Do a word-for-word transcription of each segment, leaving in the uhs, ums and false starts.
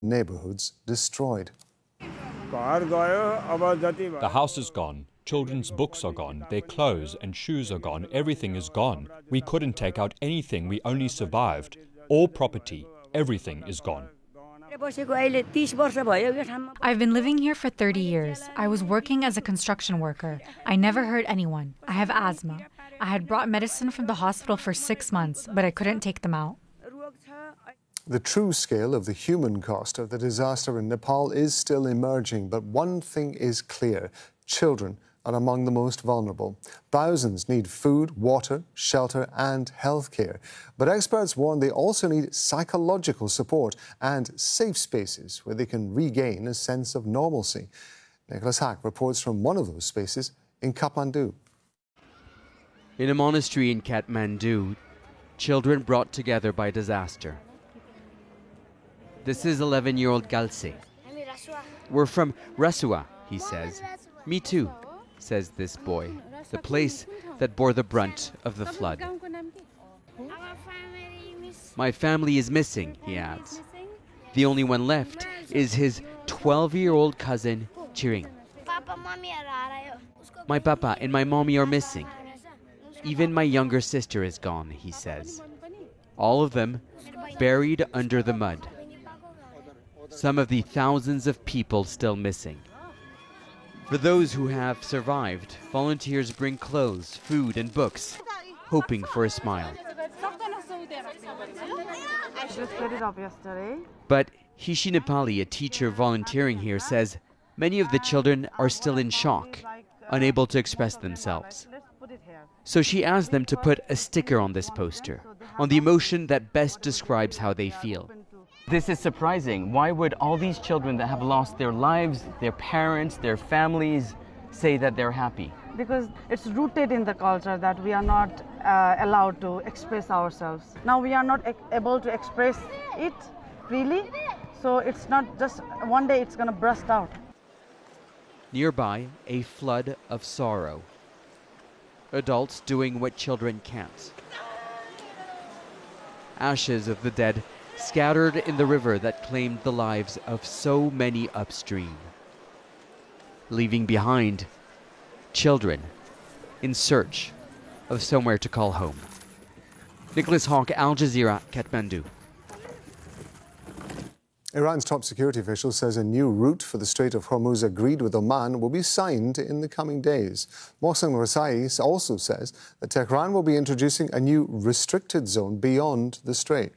neighborhoods destroyed. The house is gone. Children's books are gone. Their clothes and shoes are gone. Everything is gone. We couldn't take out anything. We only survived. All property, everything is gone. I've been living here for thirty years. I was working as a construction worker. I never hurt anyone. I have asthma. I had brought medicine from the hospital for six months, but I couldn't take them out. The true scale of the human cost of the disaster in Nepal is still emerging, but one thing is clear: children are among the most vulnerable. Thousands need food, water, shelter and health care. But experts warn they also need psychological support and safe spaces where they can regain a sense of normalcy. Nicholas Hack reports from one of those spaces in Kathmandu. In a monastery in Kathmandu, children brought together by disaster. This is eleven-year-old Galse. We're from Rasua, he says. Me too, says this boy, the place that bore the brunt of the flood. My family is missing, he adds. The only one left is his twelve-year-old cousin, Chiring. My papa and my mommy are missing. Even my younger sister is gone, he says. All of them buried under the mud. Some of the thousands of people still missing. For those who have survived, volunteers bring clothes, food and books, hoping for a smile. I just set it up yesterday. But Hishi Nepali, a teacher volunteering here, says many of the children are still in shock, unable to express themselves. So she asked them to put a sticker on this poster, on the emotion that best describes how they feel. This is surprising. Why would all these children that have lost their lives, their parents, their families, say that they're happy? Because it's rooted in the culture that we are not uh, allowed to express ourselves. Now we are not able to express it freely, so it's not just one day it's going to burst out. Nearby, a flood of sorrow. Adults doing what children can't. Ashes of the dead scattered in the river that claimed the lives of so many upstream. Leaving behind children in search of somewhere to call home. Nicholas Hawk, Al Jazeera, Kathmandu. Iran's top security official says a new route for the Strait of Hormuz agreed with Oman will be signed in the coming days. Mohsen Rasai also says that Tehran will be introducing a new restricted zone beyond the strait.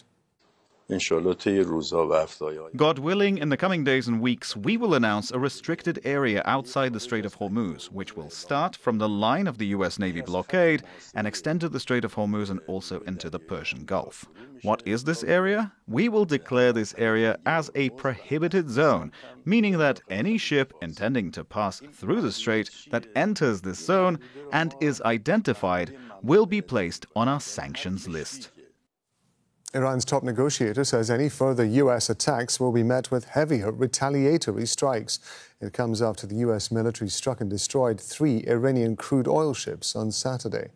God willing, in the coming days and weeks, we will announce a restricted area outside the Strait of Hormuz, which will start from the line of the U S Navy blockade and extend to the Strait of Hormuz and also into the Persian Gulf. What is this area? We will declare this area as a prohibited zone, meaning that any ship intending to pass through the strait that enters this zone and is identified will be placed on our sanctions list. Iran's top negotiator says any further U S attacks will be met with heavier retaliatory strikes. It comes after the U S military struck and destroyed three Iranian crude oil ships on Saturday.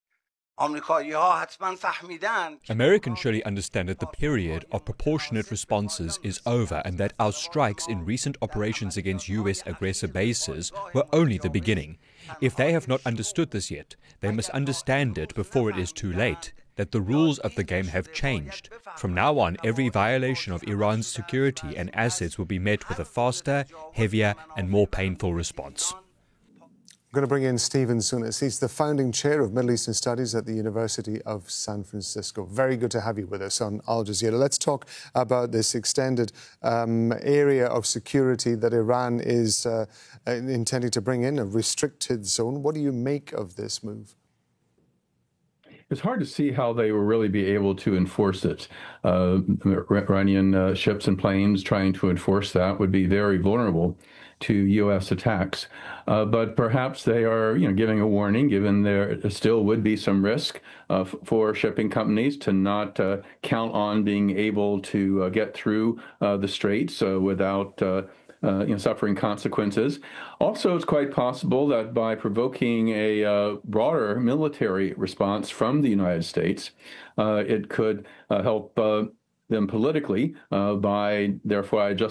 Americans surely understand that the period of proportionate responses is over and that our strikes in recent operations against U S aggressor bases were only the beginning. If they have not understood this yet, they must understand it before it is too late. That the rules of the game have changed. From now on, every violation of Iran's security and assets will be met with a faster, heavier and more painful response. I'm going to bring in Stephen Sunis. He's the founding chair of Middle Eastern Studies at the University of San Francisco. Very good to have you with us on Al Jazeera. Let's talk about this extended um, area of security that Iran is uh, intending to bring in, a restricted zone. What do you make of this move? It's hard to see how they will really be able to enforce it. Uh, Iranian uh, ships and planes trying to enforce that would be very vulnerable to U S attacks. Uh, but perhaps they are, you know, giving a warning, given there still would be some risk uh, for shipping companies to not uh, count on being able to uh, get through uh, the straits uh, without uh, Uh, you know, suffering consequences. Also, it's quite possible that by provoking a uh, broader military response from the United States, uh, it could uh, help uh, them politically uh, by, therefore, I just